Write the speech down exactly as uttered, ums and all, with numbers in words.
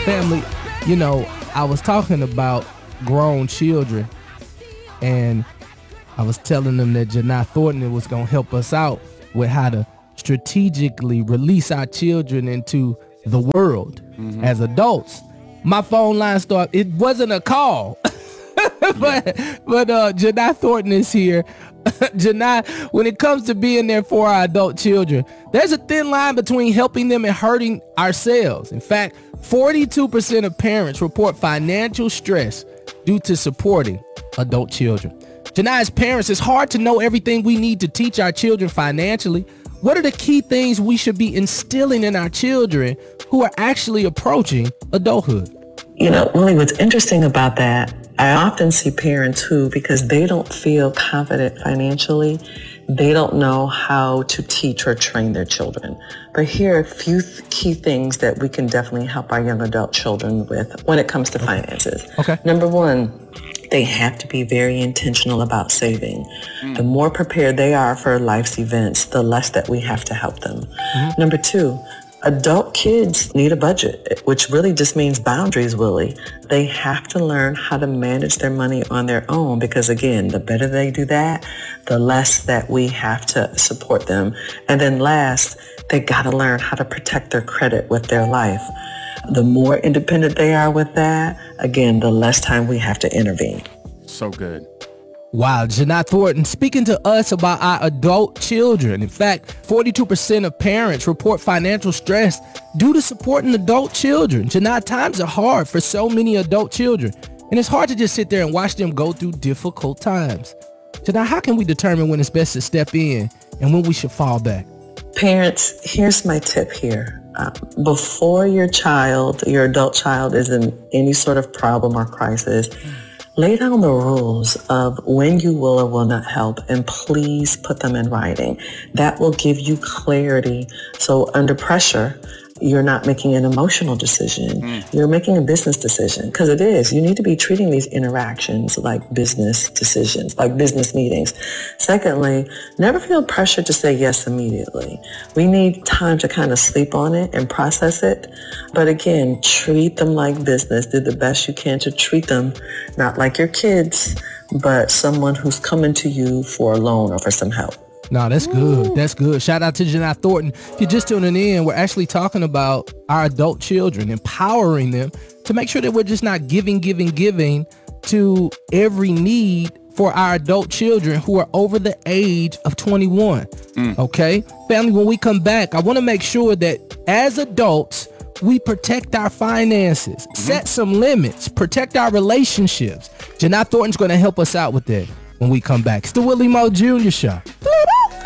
Family, you know, I was talking about grown children, and I was telling them that Janai Thornton was going to help us out with how to strategically release our children into the world mm-hmm. as adults. My phone line started, it wasn't a call, but but uh, Janai Thornton is here. Janai, when it comes to being there for our adult children, there's a thin line between helping them and hurting ourselves. In fact, forty-two percent of parents report financial stress due to supporting adult children. Janai, as parents, it's hard to know everything we need to teach our children financially. What are the key things we should be instilling in our children who are actually approaching adulthood? You know, Willie, what's interesting about that, I often see parents who, because they don't feel confident financially, they don't know how to teach or train their children. But here are a few th- key things that we can definitely help our young adult children with when it comes to finances. Okay. Number one, they have to be very intentional about saving. Mm. The more prepared they are for life's events, the less that we have to help them. Mm-hmm. Number two, adult kids need a budget, which really just means boundaries, Willie. They have to learn how to manage their money on their own because, again, the better they do that, the less that we have to support them. And then last, they got to learn how to protect their credit with their life. The more independent they are with that, again, the less time we have to intervene. So good. Wow, Janai Thornton speaking to us about our adult children. In fact, forty-two percent of parents report financial stress due to supporting adult children. Janai, times are hard for so many adult children, and it's hard to just sit there and watch them go through difficult times. Janai, how can we determine when it's best to step in and when we should fall back? Parents, here's my tip here. Um, before your child, your adult child is in any sort of problem or crisis, lay down the rules of when you will or will not help, and please put them in writing. That will give you clarity. So under pressure, you're not making an emotional decision. Mm. You're making a business decision, because it is. You need to be treating these interactions like business decisions, like business meetings. Secondly, never feel pressure to say yes immediately. We need time to kind of sleep on it and process it. But again, treat them like business. Do the best you can to treat them not like your kids, but someone who's coming to you for a loan or for some help. No, that's good. That's good. Shout out to Janai Thornton. If you're just tuning in, we're actually talking about our adult children, empowering them to make sure that we're just not giving, giving, giving to every need for our adult children who are over the age of twenty-one. Mm. Okay? Family, when we come back, I want to make sure that as adults, we protect our finances, mm-hmm. set some limits, protect our relationships. Janai Thornton's going to help us out with that when we come back. It's the Willie Moore Junior Show.